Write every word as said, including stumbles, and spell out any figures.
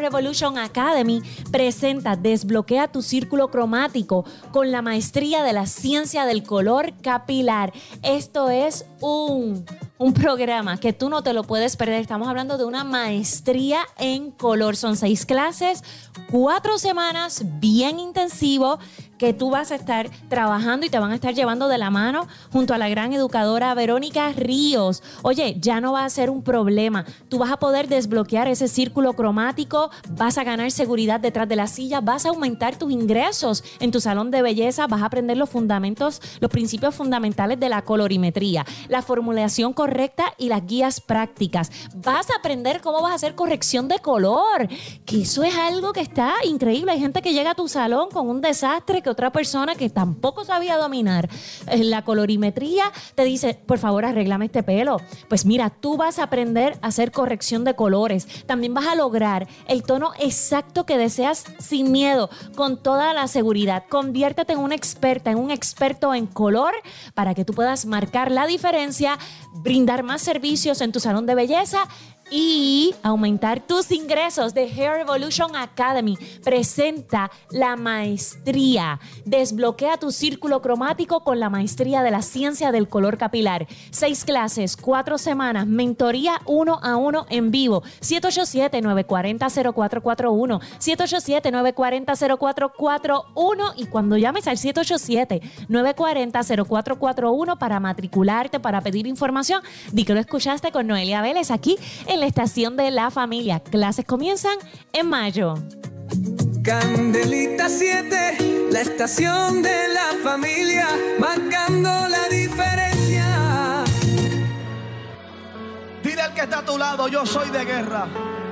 Revolution Academy presenta Desbloquea tu círculo cromático con la maestría de la ciencia del color capilar. Esto es un, un programa que tú no te lo puedes perder. Estamos hablando de una maestría en color. Son seis clases, cuatro semanas, bien intensivo, que tú vas a estar trabajando y te van a estar llevando de la mano junto a la gran educadora Verónica Ríos. Oye, ya no va a ser un problema. Tú vas a poder desbloquear ese círculo cromático, vas a ganar seguridad detrás de la silla, vas a aumentar tus ingresos en tu salón de belleza, vas a aprender los fundamentos, los principios fundamentales de la colorimetría, la formulación correcta y las guías prácticas. Vas a aprender cómo vas a hacer corrección de color, que eso es algo que está increíble. Hay gente que llega a tu salón con un desastre que otra persona que tampoco sabía dominar la colorimetría te dice, por favor, arréglame este pelo. Pues mira, tú vas a aprender a hacer corrección de colores. También vas a lograr el tono exacto que deseas sin miedo, con toda la seguridad. Conviértete en una experta, en un experto en color para que tú puedas marcar la diferencia, brindar más servicios en tu salón de belleza y aumentar tus ingresos. The Hair Revolution Academy presenta la maestría. Desbloquea tu círculo cromático con la maestría de la ciencia del color capilar. Seis clases, cuatro semanas, mentoría uno a uno en vivo. siete ocho siete, nueve cuatro cero, cero cuatro cuatro uno. siete ocho siete, nueve cuatro cero, cero cuatro cuatro uno. Y cuando llames al siete ocho siete, nueve cuatro cero, cero cuatro cuatro uno para matricularte, para pedir información, di que lo escuchaste con Noelia Vélez aquí en la estación de la familia. Clases comienzan en mayo. Candelita siete, la estación de la familia, marcando la diferencia. Dile al que está a tu lado, yo soy de guerra.